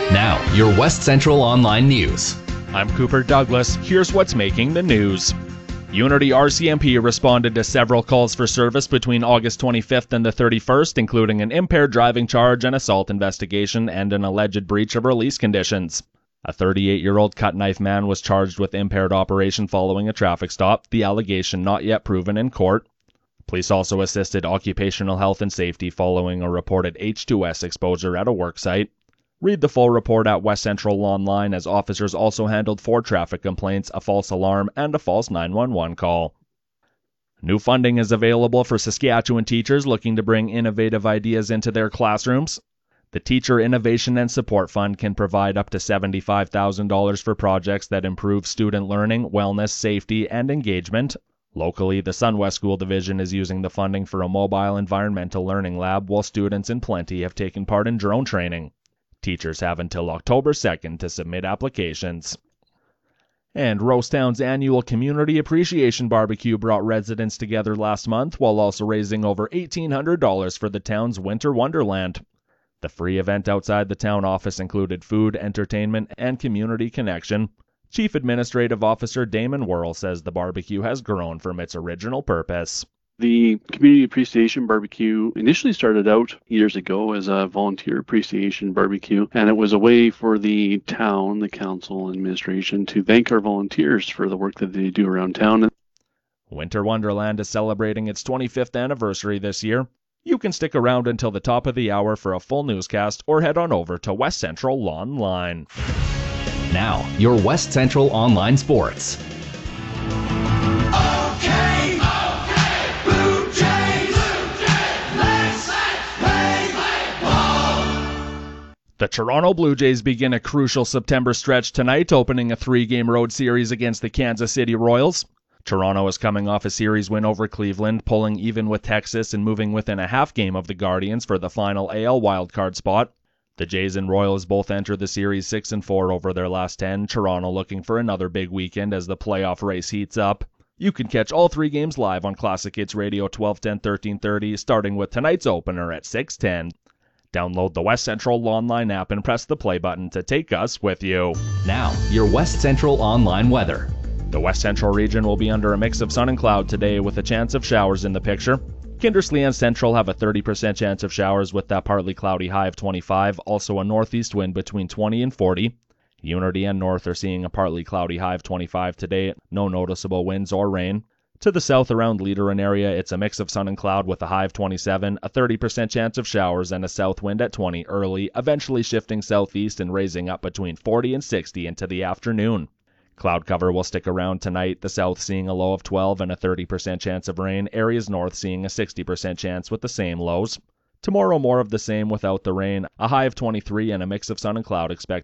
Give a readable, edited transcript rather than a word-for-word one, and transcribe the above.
Now, your West Central Online News. I'm Cooper Douglas. Here's what's making the news. Unity RCMP responded to several calls for service between August 25th and the 31st, including an impaired driving charge, an assault investigation, and an alleged breach of release conditions. A 38-year-old cut-knife man was charged with impaired operation following a traffic stop, the allegation not yet proven in court. Police also assisted occupational health and safety following a reported H2S exposure at a worksite. Read the full report at West Central Online, as officers also handled 4 traffic complaints, a false alarm, and a false 911 call. New funding is available for Saskatchewan teachers looking to bring innovative ideas into their classrooms. The Teacher Innovation and Support Fund can provide up to $75,000 for projects that improve student learning, wellness, safety, and engagement. Locally, the SunWest School Division is using the funding for a mobile environmental learning lab, while students in Plenty have taken part in drone training. Teachers have until October 2nd to submit applications. And Rosetown's annual Community Appreciation Barbecue brought residents together last month, while also raising over $1,800 for the town's Winter Wonderland. The free event outside the town office included food, entertainment, and community connection. Chief Administrative Officer Damon Worrell says the barbecue has grown from its original purpose. The Community Appreciation Barbecue initially started out years ago as a volunteer appreciation barbecue, and it was a way for the town, the council, and administration to thank our volunteers for the work that they do around town. Winter Wonderland is celebrating its 25th anniversary this year. You can stick around until the top of the hour for a full newscast, or head on over to West Central Online. Now, your West Central Online Sports. The Toronto Blue Jays begin a crucial September stretch tonight, opening a 3-game road series against the Kansas City Royals. Toronto is coming off a series win over Cleveland, pulling even with Texas and moving within a half game of the Guardians for the final AL wildcard spot. The Jays and Royals both enter the series 6-4 over their last 10, Toronto looking for another big weekend as the playoff race heats up. You can catch all 3 games live on Classic Hits Radio 1210, 1330, starting with tonight's opener at 6:10. Download the West Central Online app and press the play button to take us with you. Now, your West Central Online weather. The West Central region will be under a mix of sun and cloud today with a chance of showers in the picture. Kindersley and Central have a 30% chance of showers with that partly cloudy high of 25, also a northeast wind between 20 and 40. Unity and North are seeing a partly cloudy high of 25 today, no noticeable winds or rain. To the south around Leader and area, it's a mix of sun and cloud with a high of 27, a 30% chance of showers, and a south wind at 20 early, eventually shifting southeast and raising up between 40 and 60 into the afternoon. Cloud cover will stick around tonight, the south seeing a low of 12 and a 30% chance of rain, areas north seeing a 60% chance with the same lows. Tomorrow more of the same without the rain, a high of 23 and a mix of sun and cloud expected.